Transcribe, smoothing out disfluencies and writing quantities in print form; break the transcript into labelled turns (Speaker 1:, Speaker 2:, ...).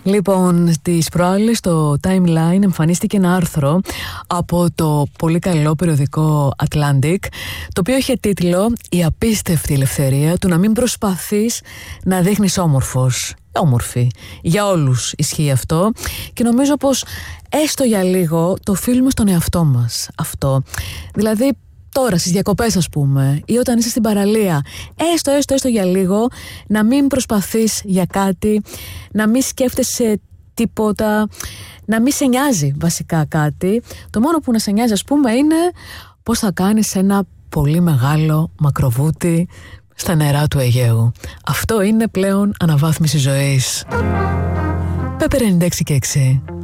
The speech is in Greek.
Speaker 1: Λοιπόν, τις προάλλες στο Timeline εμφανίστηκε ένα άρθρο από το πολύ καλό περιοδικό Atlantic, το οποίο είχε τίτλο «Η απίστευτη ελευθερία του να μην προσπαθείς να δείχνεις όμορφος». Όμορφη. Για όλους ισχύει αυτό και νομίζω πως έστω για λίγο το οφείλουμε στον εαυτό μας αυτό. Δηλαδή τώρα στις διακοπές ας πούμε ή όταν είσαι στην παραλία, έστω για λίγο να μην προσπαθείς για κάτι, να μην σκέφτεσαι τίποτα, να μην σε νοιάζει βασικά κάτι. Το μόνο που να σε νοιάζει ας πούμε είναι πώς θα κάνεις ένα πολύ μεγάλο μακροβούτι στα νερά του Αιγαίου. Αυτό είναι πλέον αναβάθμιση ζωής. Πέπερ 96 και 6.